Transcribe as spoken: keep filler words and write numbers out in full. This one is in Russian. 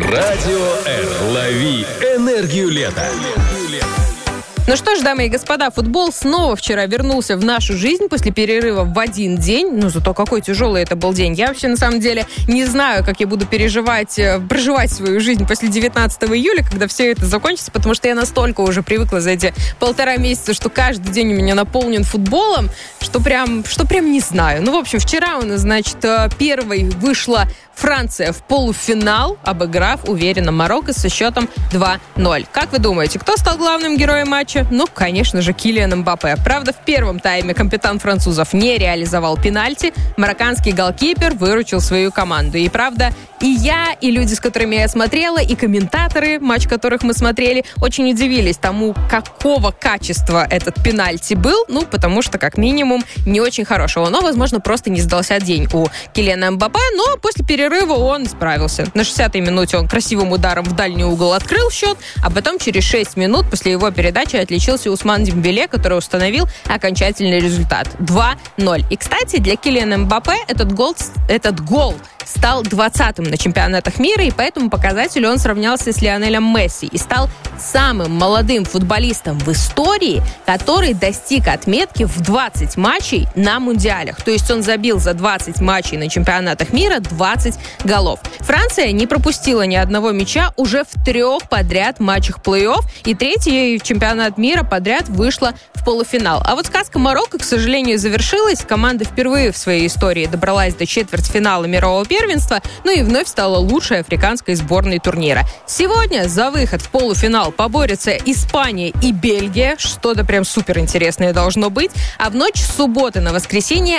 Радио R. Лови энергию лета. Ну что ж, дамы и господа, футбол снова вчера вернулся в нашу жизнь после перерыва в один день. Ну, зато какой тяжелый это был день. Я вообще, на самом деле, не знаю, как я буду переживать, проживать свою жизнь после девятнадцатого июля, когда все это закончится, потому что я настолько уже привыкла за эти полтора месяца, что каждый день у меня наполнен футболом, что прям, что прям не знаю. Ну, в общем, вчера у нас, значит, первой вышла Франция в полуфинал, обыграв уверенно Марокко со счетом два ноль. Как вы думаете, кто стал главным героем матча? Ну, конечно же, Килиан Мбаппе. Правда, в первом тайме капитан французов не реализовал пенальти. Марокканский голкипер выручил свою команду. И правда, и я, и люди, с которыми я смотрела, и комментаторы, матч которых мы смотрели, очень удивились тому, какого качества этот пенальти был. Ну, потому что, как минимум, не очень хорошего. Но, возможно, просто не сдался день у Килиана Мбаппе, но после перерыва он справился. На шестидесятой минуте он красивым ударом в дальний угол открыл счет, а потом через шесть минут после его передачи отличился Усман Дембеле, который установил окончательный результат два ноль. И, кстати, для Килиана Мбаппе этот гол, этот гол стал двадцатым на чемпионатах мира, и по этому показателю он сравнялся с Лионелем Месси и стал самым молодым футболистом в истории, который достиг отметки в двадцать матчей на мундиалях. То есть он забил за двадцать матчей на чемпионатах мира двадцать голов. Франция не пропустила ни одного мяча уже в трех подряд матчах плей-офф, и третий чемпионат мира подряд вышла в полуфинал. А вот сказка Марокко, к сожалению, завершилась. Команда впервые в своей истории добралась до четвертьфинала мирового первенства, ну и вновь стала лучшей африканской сборной турнира. Сегодня за выход в полуфинал поборются Испания и Бельгия. Что-то прям суперинтересное должно быть. А в ночь с субботы на воскресенье